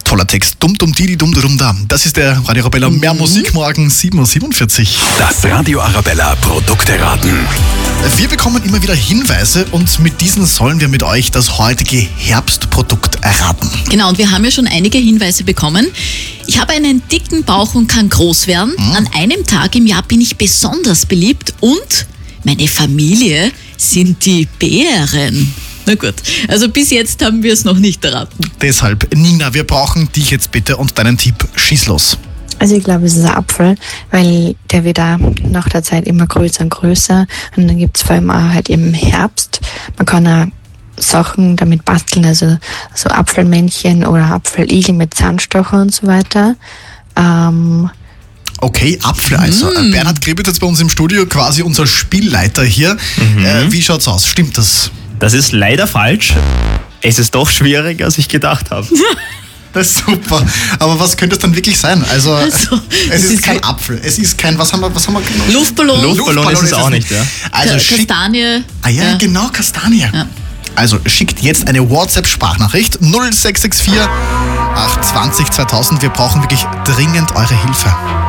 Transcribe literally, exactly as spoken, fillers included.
Toller Text. Dum dum didi dum dum da. Das ist der Radio Arabella. Mehr Musik morgen sieben Uhr siebenundvierzig. Das Radio Arabella Produkte-Raten. Wir bekommen immer wieder Hinweise und mit diesen sollen wir mit euch das heutige Herbstprodukt erraten. Genau, und wir haben ja schon einige Hinweise bekommen. Ich habe einen dicken Bauch und kann groß werden. Mhm. An einem Tag im Jahr bin ich besonders beliebt und meine Familie sind die Bären. Na gut, also bis jetzt haben wir es noch nicht erraten. Deshalb, Nina, wir brauchen dich jetzt bitte und deinen Tipp. Schieß los. Also ich glaube, es ist ein Apfel, weil der wird auch nach der Zeit immer größer und größer. Und dann gibt es vor allem auch halt im Herbst. Man kann auch Sachen damit basteln, also so Apfelmännchen oder Apfeligel mit Zahnstocher und so weiter. Ähm, Okay, Apfel also. Mm. Bernhard Gribitz jetzt bei uns im Studio, quasi unser Spielleiter hier. Mhm. Äh, wie schaut's aus? Stimmt das? Das ist leider falsch. Es ist doch schwieriger, als ich gedacht habe. Das ist super. Aber was könnte es dann wirklich sein? Also, also es ist, ist kein Apfel. Es ist kein, was haben wir, was haben wir genommen? Luftballon. Luftballon, Luftballon ist es auch nicht, ja. Also Kastanie. Ah ja, ja, genau, Kastanie. Ja. Also schickt jetzt eine WhatsApp-Sprachnachricht null sechs sechs vier acht zwei null zweitausend. Wir brauchen wirklich dringend eure Hilfe.